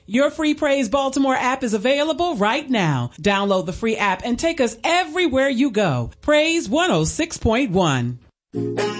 Your free Praise Baltimore app is available right now. Download the free app and take us everywhere you go. Praise 106.1.